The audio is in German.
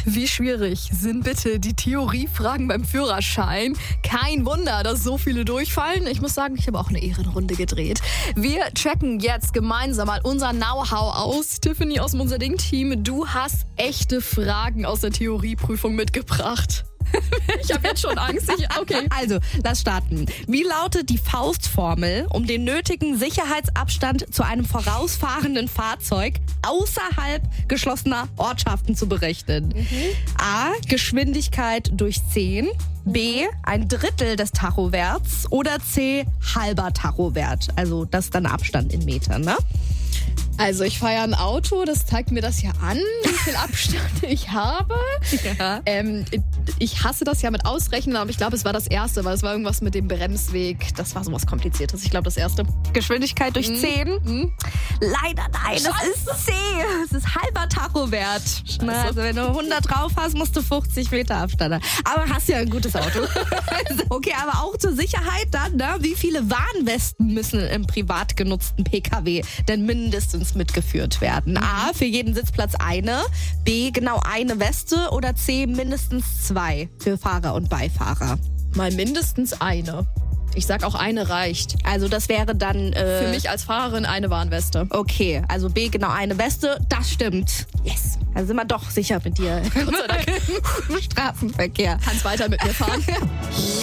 Wie schwierig sind bitte die Theoriefragen beim Führerschein? Kein Wunder, dass so viele durchfallen. Ich muss sagen, ich habe auch eine Ehrenrunde gedreht. Wir checken jetzt gemeinsam mal unser Know-how aus. Tiffany aus dem Unser Ding-Team, du hast echte Fragen aus der Theorieprüfung mitgebracht. Ich habe jetzt schon Angst. Okay. Also, lass starten. Wie lautet die Faustformel, um den nötigen Sicherheitsabstand zu einem vorausfahrenden Fahrzeug außerhalb geschlossener Ortschaften zu berechnen? A. Geschwindigkeit durch 10. B. Ein Drittel des Tachowerts. Oder C. Halber Tachowert. Also, das ist dann Abstand in Metern, ne? Also ich fahre ja ein Auto, das zeigt mir das ja an, wie viel Abstand ich habe. Ja. Ich hasse das ja mit Ausrechnen, aber ich glaube, es war das Erste, weil es war irgendwas mit dem Bremsweg. Das war sowas Kompliziertes. Ich glaube, das Erste. Geschwindigkeit durch 10? Leider nein, das ist C. Es ist halber Tachowert. Na, also wenn du 100 drauf hast, musst du 50 Meter Abstand haben. Aber hast ja ein gutes Auto. Okay, aber auch zur Sicherheit dann, ne? Wie viele Warnwesten müssen im privat genutzten PKW denn mindestens mitgeführt werden? A, für jeden Sitzplatz eine. B, genau eine Weste. Oder C, mindestens 2 für Fahrer und Beifahrer. Mal mindestens eine. Ich sag auch eine reicht. Also das wäre dann... Für mich als Fahrerin eine Warnweste. Okay, also B, genau eine Weste. Das stimmt. Yes. Da sind wir doch sicher mit dir. Gott sei Dank. Straßenverkehr. Kannst weiter mit mir fahren.